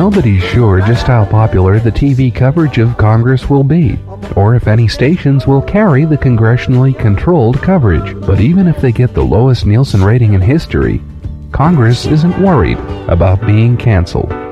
Nobody's sure just how popular the TV coverage of Congress will be, or if any stations will carry the congressionally controlled coverage. But even if they get the lowest Nielsen rating in history, Congress isn't worried about being canceled.